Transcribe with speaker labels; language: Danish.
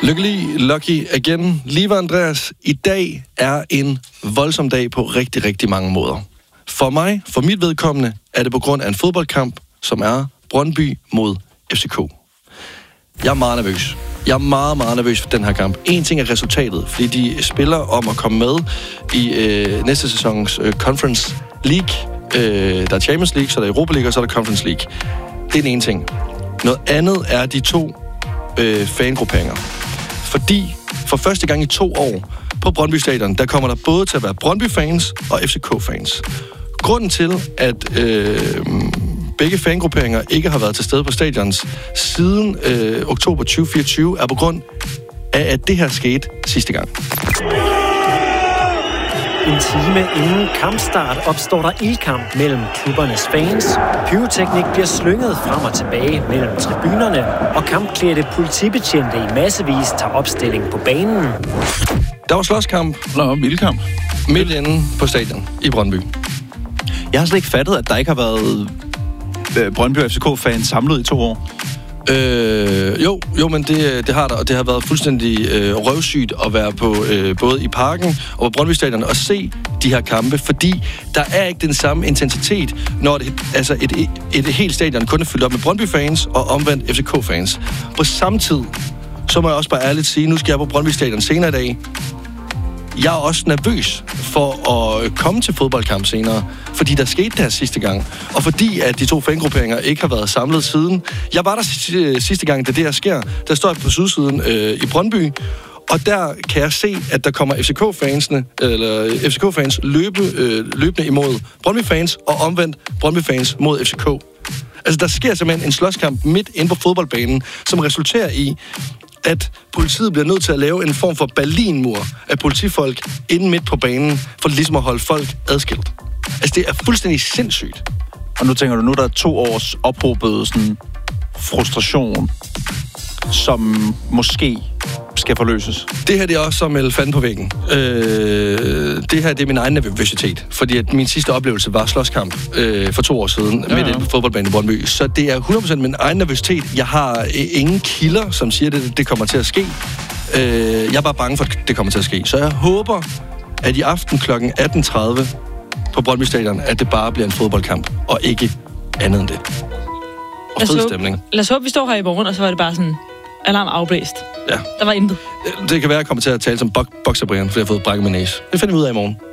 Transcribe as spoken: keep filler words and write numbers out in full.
Speaker 1: Lykkelig, lucky again. Lieve Andreas, i dag er en voldsom dag på rigtig, rigtig mange måder. For mig, for mit vedkommende, er det på grund af en fodboldkamp, som er Brøndby mod F C K. Jeg er meget nervøs. Jeg er meget, meget nervøs for den her kamp. En ting er resultatet, fordi de spiller om at komme med i øh, næste sæsons øh, Conference League. Øh, der er Champions League, så er der Europa League, og så er der Conference League. Det er den ene ting. Noget andet er de to øh, fangrupperinger. Fordi for første gang i to år på Brøndby Stadion, der kommer der både til at være Brøndby-fans og F C K-fans. Grunden til, at øh, begge fangrupperinger ikke har været til stede på stadions siden øh, oktober tyve fireogtyve, er på grund af, at det her skete sidste gang.
Speaker 2: En time inden kampstart opstår der ildkamp mellem klubbernes fans. Pyroteknik bliver slynget frem og tilbage mellem tribunerne, og kampklædte politibetjente i massevis tager opstilling på banen.
Speaker 1: Der var slåskamp.
Speaker 3: Nå, ildkamp.
Speaker 1: Midt inde på stadion i Brøndby.
Speaker 3: Jeg har slet ikke fattet, at der ikke har været Brøndby og F C K-fans samlet i to år.
Speaker 1: Øh, jo, jo, men det, det har der, og det har været fuldstændig øh, røvsygt at være på øh, både i Parken og på Brøndby Stadion og se de her kampe, fordi der er ikke den samme intensitet, når det, altså et, et, et helt stadion kun er fyldt op med Brøndby-fans og omvendt F C K-fans. På samme tid, så må jeg også bare ærligt sige, nu skal jeg på Brøndby Stadion senere i dag. Jeg er også nervøs for at komme til fodboldkamp senere, fordi der skete det her sidste gang, og fordi at de to fangrupperinger ikke har været samlet siden. Jeg var der sidste gang, da det her sker. Der står jeg på sydsiden øh, i Brøndby, og der kan jeg se, at der kommer F C K-fansene, eller F C K-fans løbe, øh, løbende imod Brøndby-fans, og omvendt Brøndby-fans mod F C K. Altså, der sker simpelthen en slåskamp midt inde på fodboldbanen, som resulterer i, at politiet bliver nødt til at lave en form for Berlinmur af politifolk inde midt på banen, for ligesom at holde folk adskilt. Altså, det er fuldstændig sindssygt.
Speaker 3: Og nu tænker du, nu der er to års ophobet sådan frustration, som måske skal forløses. Det
Speaker 1: her, det er også som elefanten på væggen. Øh, det her, det er min egen nervøsitet, fordi at min sidste oplevelse var slåskamp øh, for to år siden, ja, ja. midt inde på fodboldbanen i Brøndby. Så det er hundrede procent min egen nervøsitet. Jeg har øh, ingen kilder, som siger, at det, det kommer til at ske. Øh, jeg er bare bange for, at det kommer til at ske. Så jeg håber, at i aften klokken atten tredive på Brøndby Stadion, at det bare bliver en fodboldkamp, og ikke andet end det. Og fed stemning.
Speaker 4: Lad os håbe, vi står her i morgen, og så var det bare sådan alarm afblæst.
Speaker 1: Ja.
Speaker 4: Der var intet.
Speaker 1: Det kan være, at jeg kommer til at tale som bok- bokser, Brian, fordi jeg har fået brækket min næse. Det finder vi ud af i morgen.